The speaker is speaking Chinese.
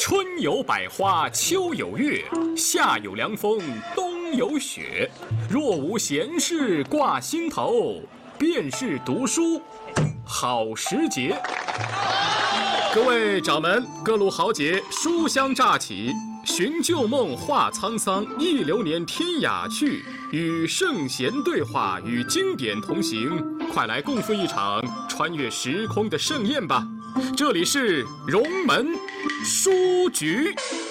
春有百花，秋有月，夏有凉风，冬有雪。若无闲事挂心头，便是读书好时节。各位掌门，各路豪杰，书香乍起，寻旧梦，话沧桑，忆流年，天涯去，与圣贤对话，与经典同行。快来共赴一场穿越时空的盛宴吧！这里是荣门书局。